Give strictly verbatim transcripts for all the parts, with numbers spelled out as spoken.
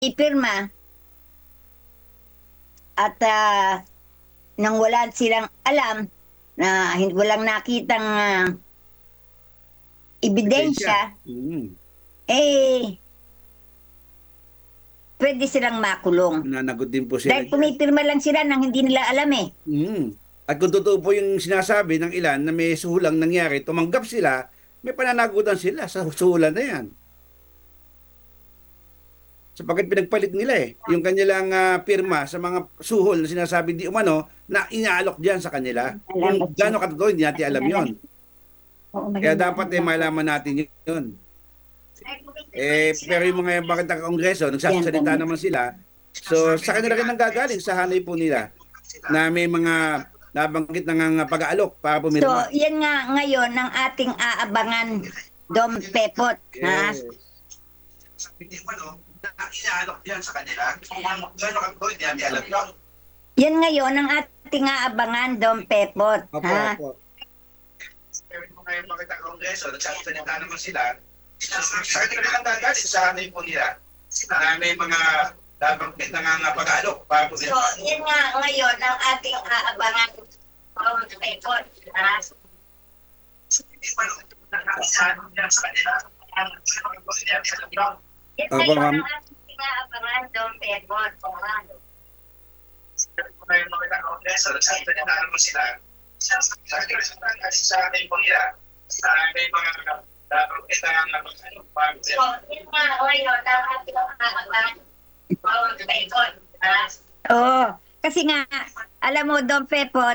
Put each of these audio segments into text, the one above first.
ipirma at ah, nang wala silang alam na hin- walang nakitang ah, ebidensya, Mm. eh, pwede silang makulong. Nananagot din po sila Dahil dyan. pumipirma lang sila nang hindi nila alam eh. Mm. At kung totoo po yung sinasabi ng ilan na may suhulang nangyari, tumanggap sila, may pananagutan sila sa suhulan na yan. Sapagkat pinagpalit nila eh, yung kanilang ah, pirma sa mga suhol na sinasabi di umano na inaalok diyan sa kanila. Kung Salamat. gaano katotoo, hindi natin alam yon. Oo, Kaya mahina. dapat eh, malaman natin yun. Eh, pero yung mga bakit ng Kongreso, nagsasalita naman sila, so sa kanila rin nanggagaling sa hanay po nila na may mga nabanggit na nga pag-aalok para So, pumirma. yan nga ngayon ang ating aabangan, Dom Pepot. Ha? Yes. Sabi ni ano, na inaalok yan sa kanila. Gano'n ang hindi namin alam yun. Yan ngayon ang ating aabangan, Dom Pepot. Opo, Ha? opo. Pero kung ngayon makita ang Kongreso, nagsasalita naman sila, sa kanila lang gagaling sa hanay po nila na may mga nabanggit na nga pag-aalok para po So, yan nga ngayon ang ating aabangan, Dom Pepot. Ha? Hindi pa lang nakasahan yan sa kanila. Gano'n ang hindi namin alam yun. Yan Opo, ngayon ma'am. ang ating aabangan, Dom Pepot. Ha? Kung ngayon makita ang Kongreso, nagsasalita naman sila, sa kanila lang gagaling sa hanay po nila na may mga nabanggit na nga pag-aalok para po So, yan nga ngayon ang ating aabangan, Dom Pepot. Ha? Oo. Kasi nga, alam mo, Dom Pepot,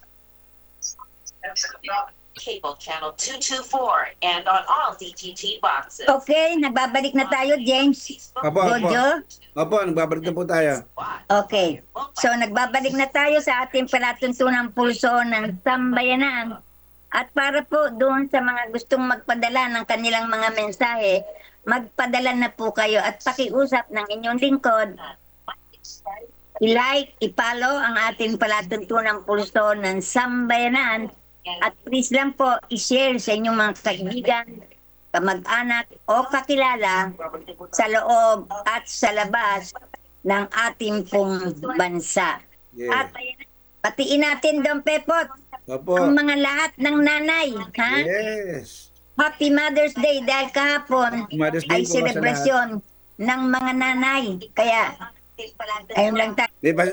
Cable channel two twenty-four and on all D T T boxes. okay, nagbabalik na tayo, James. Opo, opo. Gojo? Opo, nagbabalik na po tayo. Okay. So, nagbabalik na tayo sa ating palatuntunang pulso ng sambayanan. At para po doon sa mga gustong magpadala ng kanilang mga mensahe, magpadala na po kayo at pakiusap ng inyong lingkod. I-like, i-follow ang ating palatuntunang pulso ng sambayanan. At please lang po, i-share sa inyong mga kaibigan, kamag-anak o kakilala sa loob at sa labas ng ating pong bansa. At Yes. patiin natin, Dom Pepot, Opo. ang mga lahat ng nanay. Ha? Yes. Happy Mother's Day dahil kahapon Mother's Day ay po sa lahat. selebrasyon ng mga nanay. Kaya, ayun lang tayo. Di ba,